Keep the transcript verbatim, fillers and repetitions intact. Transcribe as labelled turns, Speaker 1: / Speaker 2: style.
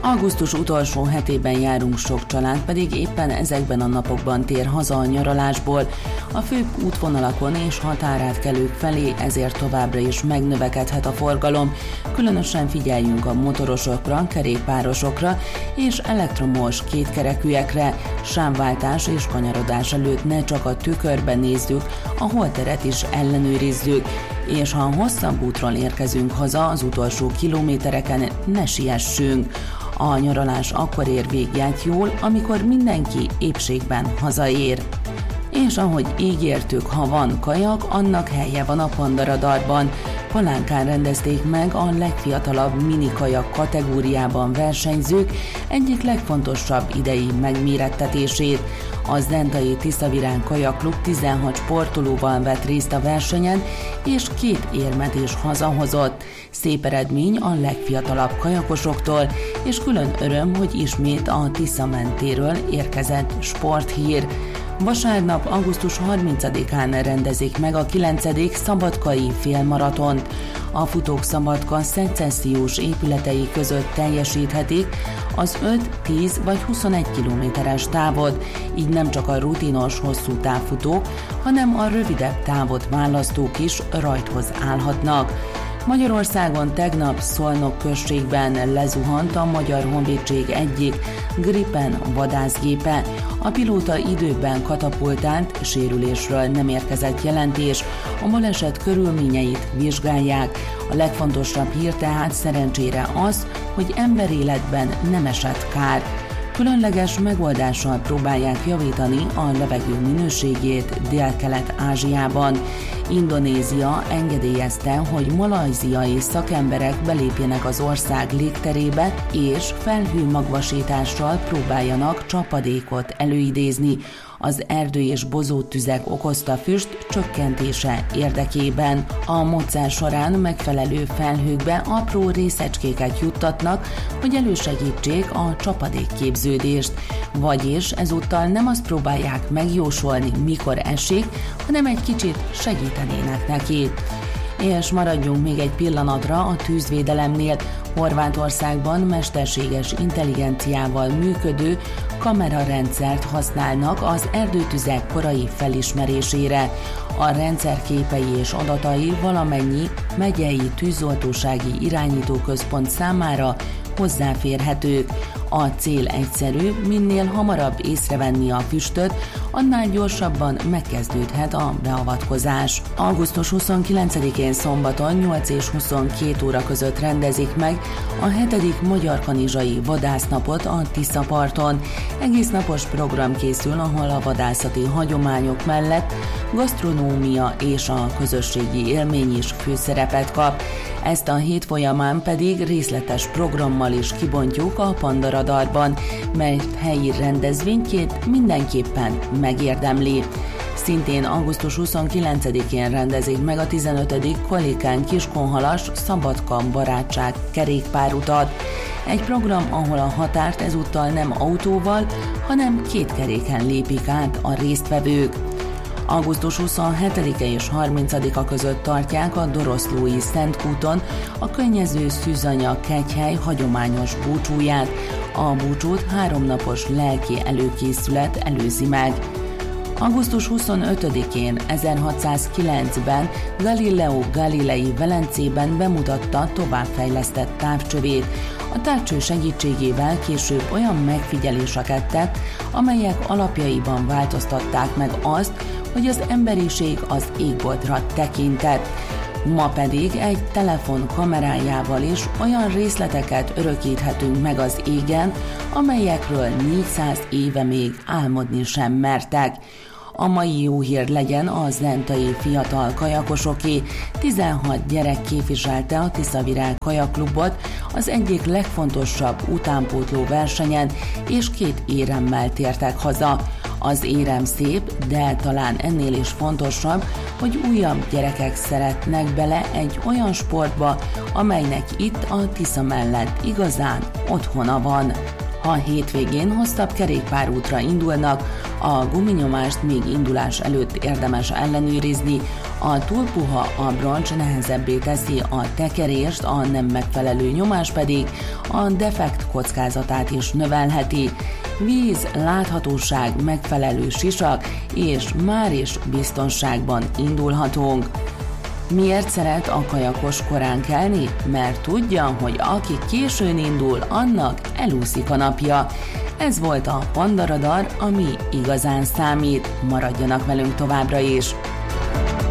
Speaker 1: Augusztus utolsó hetében járunk, sok család pedig éppen ezekben a napokban tér haza a nyaralásból. A főbb útvonalakon és határátkelők felé ezért továbbra is megnövekedhet a forgalom. Különösen figyeljünk a motorosokra, kerékpárosokra és elektromos kétkerekűekre. Sávváltás és kanyarodás előtt ne csak a tükörben nézzük, a holteret is ellenőrizzük. És ha hosszabb útról érkezünk haza, az utolsó kilométereken ne siessünk. A nyaralás akkor ér véget jól, amikor mindenki épségben hazaér. És ahogy ígértük, ha van kajak, annak helye van a Pandaradarban. Palánkán rendezték meg a legfiatalabb minikajak kategóriában versenyzők egyik legfontosabb idei megmérettetését. A Zentai Tiszavirág Kajakklub tizenhat sportolóval vett részt a versenyen, és két érmet is hazahozott. Szép eredmény a legfiatalabb kajakosoktól, és külön öröm, hogy ismét a Tisza mentéről érkezett sporthír. Vasárnap, augusztus harmincadikán rendezik meg a kilencedik szabadkai félmaratont. A futók Szabadka szecessziós épületei között teljesíthetik az öt, tíz vagy huszonegy kilométeres távot, így nem csak a rutinos hosszú távfutók, hanem a rövidebb távot választók is rajthoz állhatnak. Magyarországon tegnap Szolnok községben lezuhant a Magyar Honvédség egyik Gripen vadászgépe. A pilóta időben katapultált, sérülésről nem érkezett jelentés, a baleset körülményeit vizsgálják. A legfontosabb hír tehát szerencsére az, hogy emberéletben nem esett kár. Különleges megoldással próbálják javítani a levegő minőségét Dél-Kelet-Ázsiában. Indonézia engedélyezte, hogy malajziai szakemberek belépjenek az ország légterébe, és felhőmagvasítással próbáljanak csapadékot előidézni az erdő és bozóttüzek okozta füst csökkentése érdekében. A módszer során megfelelő felhőkbe apró részecskéket juttatnak, hogy elősegítsék a csapadékképződést. Vagyis ezúttal nem azt próbálják megjósolni, mikor esik, hanem egy kicsit segítenének neki. És maradjunk még egy pillanatra a tűzvédelemnél. Horvátországban mesterséges intelligenciával működő kamerarendszert használnak az erdőtüzek korai felismerésére. A rendszer képei és adatai valamennyi megyei tűzoltósági irányítóközpont számára hozzáférhetők. A cél egyszerű, minél hamarabb észrevenni a füstöt, annál gyorsabban megkezdődhet a beavatkozás. augusztus huszonkilencedikén szombaton nyolc és huszonkét óra között rendezik meg a hetedik Magyar-Kanizsai Vadásznapot a Tiszaparton. Egész napos program készül, ahol a vadászati hagyományok mellett gasztronómia és a közösségi élmény is főszerepet kap. Ezt a hét folyamán pedig részletes programmal is kibontjuk a Pandaradarban, mert helyi rendezvényként mindenképpen megérdemli. Szintén augusztus huszonkilencedikén rendezik meg a tizenötödik Kolikán Kiskunhalas Szabadka barátság kerékpárutat. Egy program, ahol a határt ezúttal nem autóval, hanem két keréken lépik át a résztvevők. augusztus huszonhetedike és harmincadika között tartják a Doroszlói Szentkúton a könnyező szűzanya kegyhely hagyományos búcsúját. A búcsút háromnapos lelki előkészület előzi meg. augusztus huszonötödikén ezerhatszázkilencben Galileo Galilei Velencében bemutatta továbbfejlesztett távcsövét. A távcső segítségével később olyan megfigyeléseket tett, amelyek alapjaiban változtatták meg azt, hogy az emberiség az égboltra tekintett. Ma pedig egy telefon kamerájával is olyan részleteket örökíthetünk meg az égen, amelyekről négyszáz éve még álmodni sem mertek. A mai jó hír legyen a zentai fiatal kajakosoké. tizenhat gyerek képviselte a Tiszavirág Kajakklubot az egyik legfontosabb utánpótló versenyen, és két éremmel tértek haza. Az érem szép, de talán ennél is fontosabb, hogy újabb gyerekek szeretnek bele egy olyan sportba, amelynek itt a Tisza mellett igazán otthona van. Ha a hétvégén hosszabb kerékpárútra indulnak, a guminyomást még indulás előtt érdemes ellenőrizni, a túl puha abroncs nehezebbé teszi a tekerést, a nem megfelelő nyomás pedig a defekt kockázatát is növelheti. Víz, láthatóság, megfelelő sisak, és már is biztonságban indulhatunk. Miért szeret a kajakos korán kelni? Mert tudja, hogy aki későn indul, annak elúszik a napja. Ez volt a Panda Radar, ami igazán számít. Maradjanak velünk továbbra is!